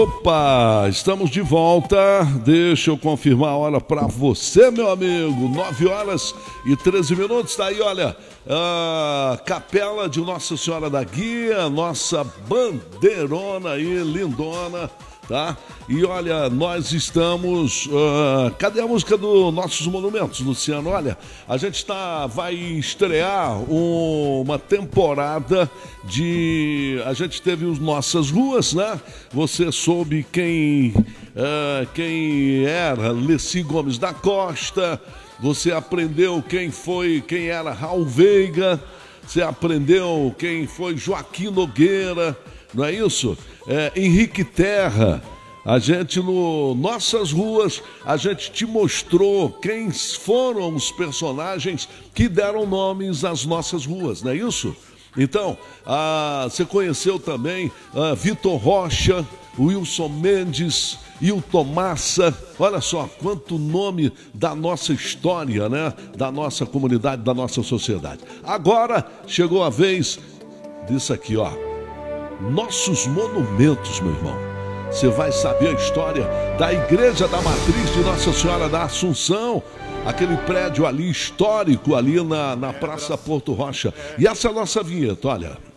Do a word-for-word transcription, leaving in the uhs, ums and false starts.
Opa, estamos de volta. Deixa eu confirmar a hora para você, meu amigo. nove horas e treze minutos. Tá aí, olha, a capela de Nossa Senhora da Guia, nossa bandeirona aí, lindona, tá? E olha, nós estamos... Uh, cadê a música dos nossos monumentos, Luciano? Olha, a gente tá, vai estrear um, uma temporada de... A gente teve as nossas ruas, né? Você soube quem, uh, quem era Leci Gomes da Costa. Você aprendeu quem foi, quem era Raul Veiga. Você aprendeu quem foi Joaquim Nogueira, não é isso? É, Henrique Terra. A gente, no Nossas Ruas, a gente te mostrou quem foram os personagens que deram nomes às nossas ruas, não é isso? Então, ah, você conheceu também ah, Vitor Rocha, Wilson Mendes, Hilton Massa. Olha só quanto nome da nossa história, né? Da nossa comunidade, da nossa sociedade. Agora chegou a vez disso aqui, ó. Nossos monumentos, meu irmão. Você vai saber a história da Igreja da Matriz de Nossa Senhora da Assunção, aquele prédio ali histórico ali na, na Praça Porto Rocha. E essa é a nossa vinheta, olha.